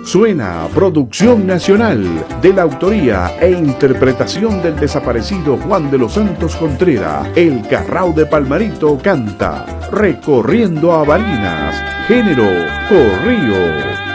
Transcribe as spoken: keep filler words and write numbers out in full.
Suena Producción Nacional, de la autoría e interpretación del desaparecido Juan de los Santos Contreras. El Carrao de Palmarito canta Recorriendo a Barinas, género corrío.